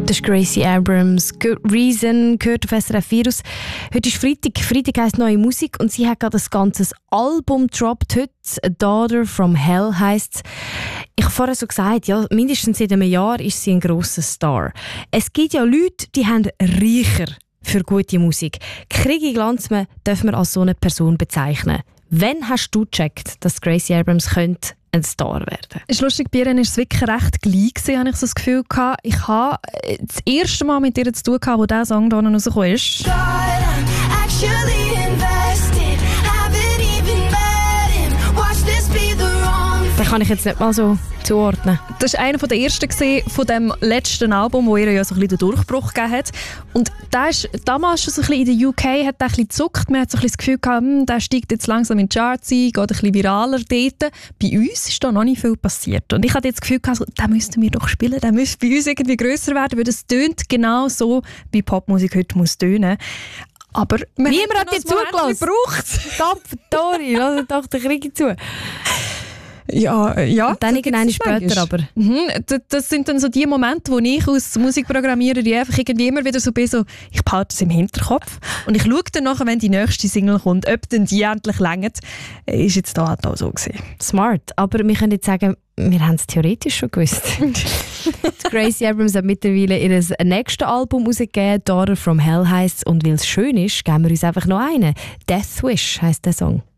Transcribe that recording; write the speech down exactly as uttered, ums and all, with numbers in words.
Das ist Gracie Abrams. Good Reason gehört auf S R F Virus. Heute ist Freitag. Freitag heisst neue Musik und sie hat gerade ein ganzes Album gedroppt heute. A Daughter from Hell heisst es. Ich habe vorher so gesagt, ja, mindestens seit einem Jahr ist sie ein grosser Star. Es gibt ja Leute, die haben reicher für gute Musik. Krigi Glanzmann darf man als so eine Person bezeichnen. Wann hast du gecheckt, dass Gracie Abrams könnte ein Star werden? Es ist lustig, bei ihr war es wirklich recht gleich, habe ich so das Gefühl gehabt. Ich habe das erste Mal mit ihr zu tun gehabt, wo dieser Song hier rausgekommen ist. Den kann ich jetzt nicht mal so zuordnen. Das war einer der ersten von dem letzten Album, wo ihr ja so ein bisschen den Durchbruch gegeben hat. Und der ist damals schon so ein bisschen in der U K hat der ein bisschen gezuckt. Man hat so ein bisschen das Gefühl gehabt, hm, der steigt jetzt langsam in die Charts ein, geht ein bisschen viraler dort. Bei uns ist da noch nicht viel passiert. Und ich hatte jetzt das Gefühl gehabt, so, den müssten wir doch spielen, der müsste bei uns irgendwie grösser werden, weil das tönt genau so, wie Popmusik heute muss tönen. Aber niemand hat dir zugelassen. Stopp, Tori, lass doch den Krieg zu. Ja, ja. Und dann irgendwann später aber. Mhm, das, das sind dann so die Momente, wo ich als Musikprogrammiererin einfach irgendwie immer wieder so bin, so, ich behalte es im Hinterkopf und ich schaue dann nachher, wenn die nächste Single kommt, ob dann die endlich reicht. Ist jetzt da auch so gewesen. Smart, aber wir können jetzt sagen, wir haben es theoretisch schon gewusst. Gracie Abrams hat mittlerweile ihr nächstes Album rausgegeben, Daughter from Hell heisst es, und weil es schön ist, geben wir uns einfach noch einen. Death Wish heisst der Song.